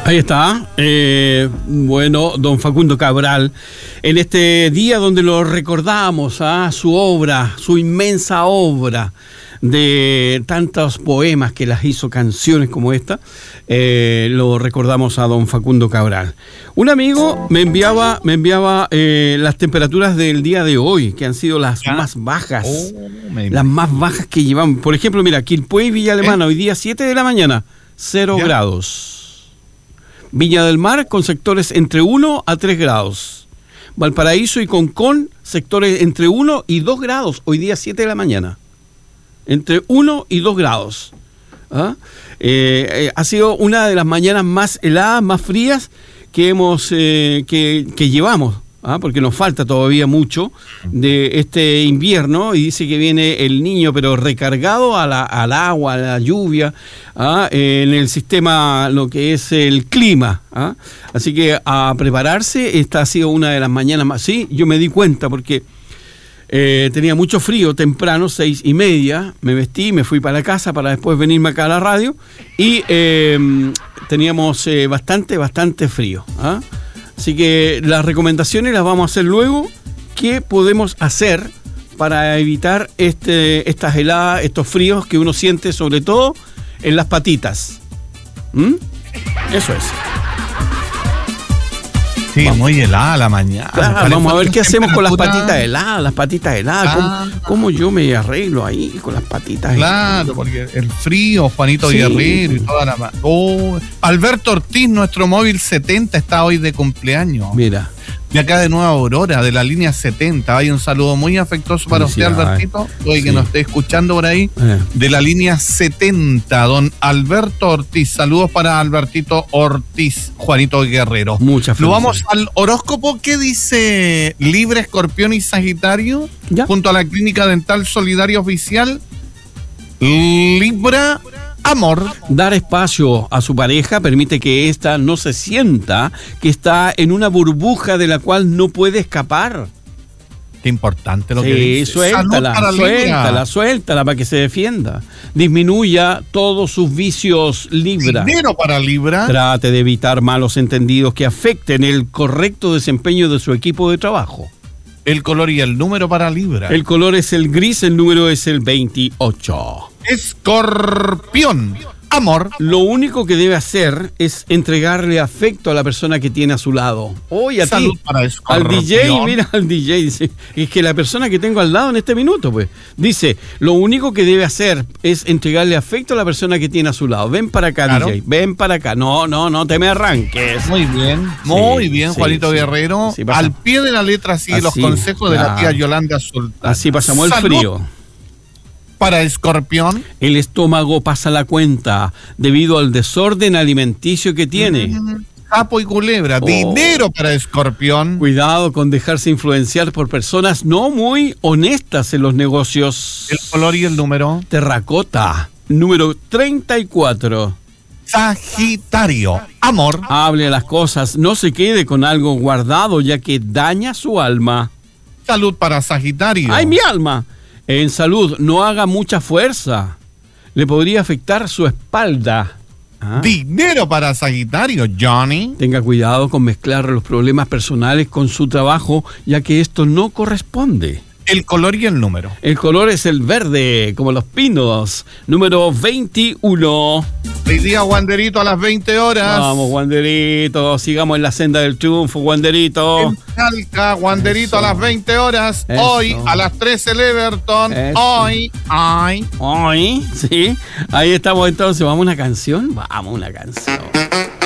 Ahí está. Bueno, don Facundo Cabral, en este día donde lo recordamos, su obra, su inmensa obra de tantos poemas que las hizo canciones como esta, lo recordamos a don Facundo Cabral. Un amigo me enviaba las temperaturas del día de hoy, que han sido las más bajas, las más bajas que llevamos. Por ejemplo, mira, Quilpué y Villa Alemana, hoy día 7 de la mañana, 0 grados. Viña del Mar con sectores entre 1 a 3 grados. Valparaíso y Concón, sectores entre 1 y 2 grados, hoy día 7 de la mañana. Entre 1 y 2 grados. Ha sido una de las mañanas más heladas, más frías que hemos que llevamos, porque nos falta todavía mucho de este invierno, y dice que viene el Niño, pero recargado al agua, a la lluvia, en el sistema, lo que es el clima. Así que a prepararse. Esta ha sido una de las mañanas más. Sí, yo me di cuenta porque tenía mucho frío temprano, 6:30, me vestí, me fui para la casa para después venirme acá a la radio, y teníamos bastante frío. Así que las recomendaciones las vamos a hacer luego. ¿Qué podemos hacer para evitar estas heladas, estos fríos que uno siente sobre todo en las patitas? Eso es. Sí, vamos. Muy helada la mañana. Claro, vamos a ver qué hacemos con las patitas heladas. ¿Cómo yo me arreglo ahí con las patitas heladas? Claro, porque el frío, Juanito Guerrero y toda la... Alberto Ortiz, nuestro móvil 70, está hoy de cumpleaños. Mira. De acá de Nueva Aurora, de la línea 70. Hay un saludo muy afectuoso para usted, Albertito, hoy que nos esté escuchando por ahí. De la línea 70, don Alberto Ortiz. Saludos para Albertito Ortiz, Juanito Guerrero. Muchas Lo vamos al horóscopo. ¿Qué dice Libra, Escorpión y Sagitario? ¿Ya? Junto a la Clínica Dental Solidaria Oficial. Libra, amor. Dar espacio a su pareja permite que ésta no se sienta que está en una burbuja de la cual no puede escapar. Qué importante lo que dice. Suéltala para que se defienda. Disminuya todos sus vicios, Libra. Dinero para Libra. Trate de evitar malos entendidos que afecten el correcto desempeño de su equipo de trabajo. El color y el número para Libra. El color es el gris, el número es el 28. Escorpión, amor. Lo único que debe hacer es entregarle afecto a la persona que tiene a su lado. Hoy a Salud ti, para Escorpión. al DJ, mira al DJ, dice, es que la persona que tengo al lado en este minuto, pues, dice, lo único que debe hacer es entregarle afecto a la persona que tiene a su lado. Ven para acá, claro. DJ, ven para acá. No te me arranques. Muy bien, Juanito Guerrero. Al pie de la letra sigue los consejos de la tía Yolanda Sultán. Así pasamos el frío. Para Escorpión, el estómago pasa la cuenta debido al desorden alimenticio que tiene. Sapo y culebra. Dinero para Escorpión. Cuidado con dejarse influenciar por personas no muy honestas en los negocios. El color y el número. Terracota, número 34. Sagitario, amor. Hable las cosas, no se quede con algo guardado, ya que daña su alma. Salud para Sagitario. ¡Ay, mi alma! En salud, no haga mucha fuerza. Le podría afectar su espalda. Dinero para Sagitario, Johnny. Tenga cuidado con mezclar los problemas personales con su trabajo, ya que esto no corresponde. El color y el número. El color es el verde, como los pinos. Número 21. Hoy día, Wanderito, a las 20 horas. Vamos, Wanderito. Sigamos en la senda del triunfo, Wanderito. En Talca, Wanderito, a las 20 horas. Eso. Hoy, a las 13, el Everton. Eso. Hoy. Sí. Ahí estamos entonces. ¿Vamos a una canción? Vamos a una canción.